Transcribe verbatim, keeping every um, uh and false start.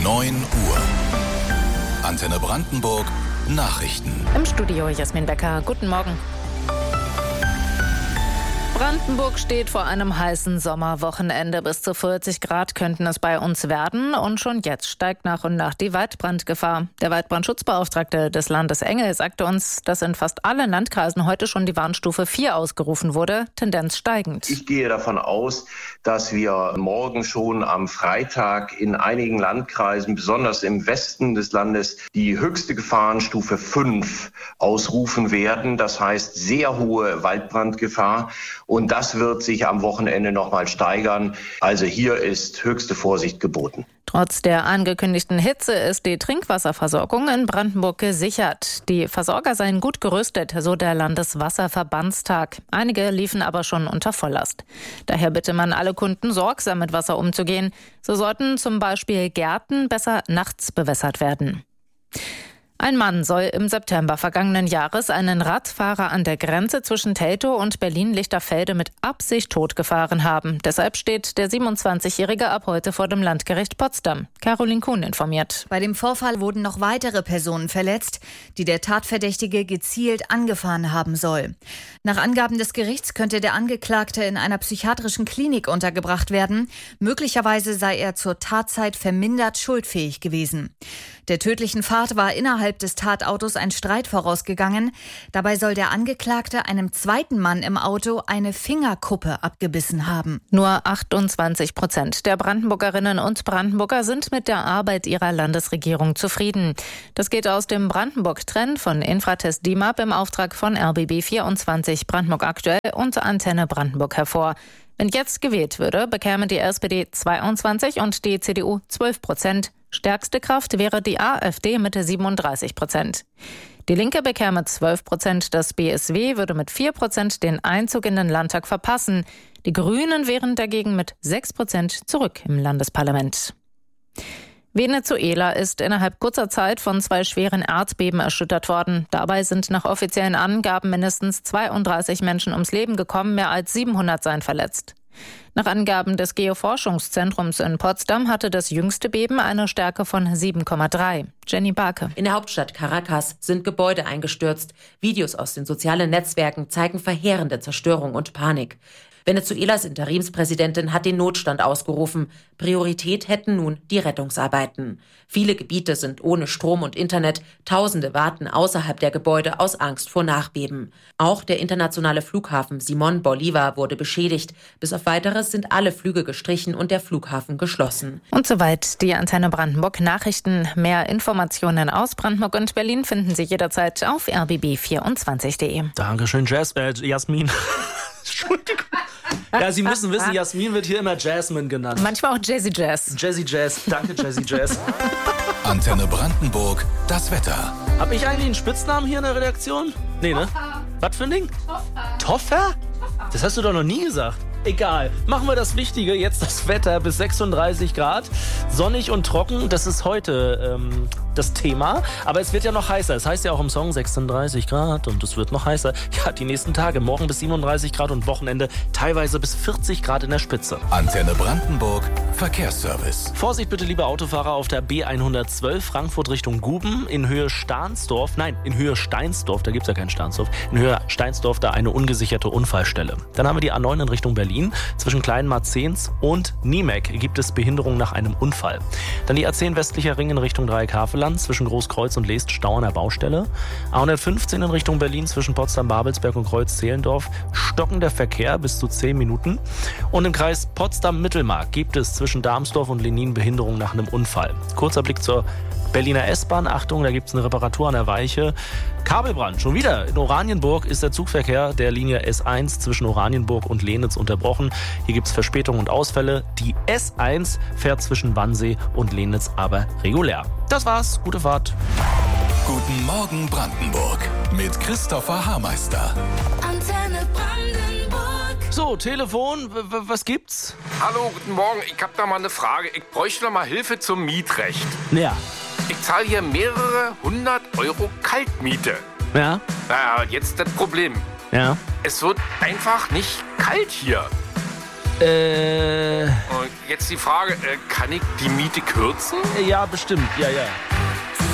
neun Uhr. Antenne Brandenburg Nachrichten. Im Studio Jasmin Becker. Guten Morgen. Brandenburg steht vor einem heißen Sommerwochenende. Bis zu vierzig Grad könnten es bei uns werden. Und schon jetzt steigt nach und nach die Waldbrandgefahr. Der Waldbrandschutzbeauftragte des Landes Engel sagte uns, dass in fast allen Landkreisen heute schon die Warnstufe vier ausgerufen wurde. Tendenz steigend. Ich gehe davon aus, dass wir morgen schon am Freitag in einigen Landkreisen, besonders im Westen des Landes, die höchste Gefahrenstufe fünf ausrufen werden. Das heißt sehr hohe Waldbrandgefahr. Und das wird sich am Wochenende nochmal steigern. Also hier ist höchste Vorsicht geboten. Trotz der angekündigten Hitze ist die Trinkwasserversorgung in Brandenburg gesichert. Die Versorger seien gut gerüstet, so der Landeswasserverbandstag. Einige liefen aber schon unter Volllast. Daher bitte man alle Kunden, sorgsam mit Wasser umzugehen. So sollten zum Beispiel Gärten besser nachts bewässert werden. Ein Mann soll im September vergangenen Jahres einen Radfahrer an der Grenze zwischen Teltow und Berlin-Lichterfelde mit Absicht totgefahren haben. Deshalb steht der siebenundzwanzigjährige ab heute vor dem Landgericht Potsdam. Caroline Kuhn informiert. Bei dem Vorfall wurden noch weitere Personen verletzt, die der Tatverdächtige gezielt angefahren haben soll. Nach Angaben des Gerichts könnte der Angeklagte in einer psychiatrischen Klinik untergebracht werden. Möglicherweise sei er zur Tatzeit vermindert schuldfähig gewesen. Der tödlichen Fahrt war innerhalb des Tatautos ein Streit vorausgegangen. Dabei soll der Angeklagte einem zweiten Mann im Auto eine Fingerkuppe abgebissen haben. Nur achtundzwanzig Prozent der Brandenburgerinnen und Brandenburger sind mit der Arbeit ihrer Landesregierung zufrieden. Das geht aus dem Brandenburg-Trend von Infratest D I M A P im Auftrag von R B B vierundzwanzig, Brandenburg aktuell und Antenne Brandenburg hervor. Wenn jetzt gewählt würde, bekäme die S P D zweiundzwanzig und die C D U zwölf Prozent. Stärkste Kraft wäre die AfD mit siebenunddreißig Prozent. Die Linke bekäme zwölf Prozent, das B S W würde mit vier Prozent den Einzug in den Landtag verpassen. Die Grünen wären dagegen mit sechs Prozent zurück im Landesparlament. Venezuela ist innerhalb kurzer Zeit von zwei schweren Erdbeben erschüttert worden. Dabei sind nach offiziellen Angaben mindestens zweiunddreißig Menschen ums Leben gekommen, mehr als siebenhundert seien verletzt. Nach Angaben des Geoforschungszentrums in Potsdam hatte das jüngste Beben eine Stärke von sieben Komma drei. Jenny Barke. In der Hauptstadt Caracas sind Gebäude eingestürzt. Videos aus den sozialen Netzwerken zeigen verheerende Zerstörung und Panik. Venezuelas Interimspräsidentin hat den Notstand ausgerufen. Priorität hätten nun die Rettungsarbeiten. Viele Gebiete sind ohne Strom und Internet. Tausende warten außerhalb der Gebäude aus Angst vor Nachbeben. Auch der internationale Flughafen Simón Bolívar wurde beschädigt. Bis auf Weiteres sind alle Flüge gestrichen und der Flughafen geschlossen. Und soweit die Antenne Brandenburg Nachrichten. Mehr Informationen aus Brandenburg und Berlin finden Sie jederzeit auf r b b vierundzwanzig punkt d e. Dankeschön, Jazz, äh, Jasmin. Entschuldigung. Ja, Sie müssen wissen, Jasmin wird hier immer Jasmine genannt. Manchmal auch Jazzy Jazz. Jazzy Jazz. Danke, Jazzy Jazz. Antenne Brandenburg, das Wetter. Hab ich eigentlich einen Spitznamen hier in der Redaktion? Nee, ne? Was für ein Ding? Toffer. Toffer? Das hast du doch noch nie gesagt. Egal, machen wir das Wichtige, jetzt das Wetter bis sechsunddreißig Grad, sonnig und trocken, das ist heute ähm, das Thema, aber es wird ja noch heißer, es heißt ja auch im Song sechsunddreißig Grad und es wird noch heißer, ja die nächsten Tage, morgen bis siebenunddreißig Grad und Wochenende teilweise bis vierzig Grad in der Spitze. Antenne Brandenburg, Verkehrsservice. Vorsicht bitte liebe Autofahrer auf der B hundertzwölf Frankfurt Richtung Guben, in Höhe Stahnsdorf, nein, in Höhe Steinsdorf, da gibt's ja keinen Stahnsdorf, in Höhe Steinsdorf da eine ungesicherte Unfallstelle. Dann haben wir die A neun in Richtung Berlin. Zwischen Kleinmarzens und Niemek gibt es Behinderung nach einem Unfall. Dann die A zehn westlicher Ring in Richtung Dreieck-Havelland, zwischen Großkreuz und Leest Stau an der Baustelle. A hundertfünfzehn in Richtung Berlin zwischen Potsdam-Babelsberg und Kreuz-Zehlendorf stockender Verkehr bis zu zehn Minuten. Und im Kreis Potsdam-Mittelmark gibt es zwischen Darmsdorf und Lenin Behinderung nach einem Unfall. Kurzer Blick zur Berliner S-Bahn, Achtung, da gibt es eine Reparatur an der Weiche. Kabelbrand, schon wieder. In Oranienburg ist der Zugverkehr der Linie S eins zwischen Oranienburg und Lehnitz unterbrochen. Hier gibt es Verspätungen und Ausfälle. Die S eins fährt zwischen Wannsee und Lehnitz aber regulär. Das war's, gute Fahrt. Guten Morgen Brandenburg mit Christopher Haarmeister. Antenne Brandenburg. So, Telefon, w- w- was gibt's? Hallo, guten Morgen. Ich hab da mal eine Frage. Ich bräuchte noch mal Hilfe zum Mietrecht. Ja. Ich zahle hier mehrere hundert Euro Kaltmiete. Ja. Naja, jetzt das Problem. Ja. Es wird einfach nicht kalt hier. Äh. Und jetzt die Frage, äh, kann ich die Miete kürzen? Ja, bestimmt, ja, ja.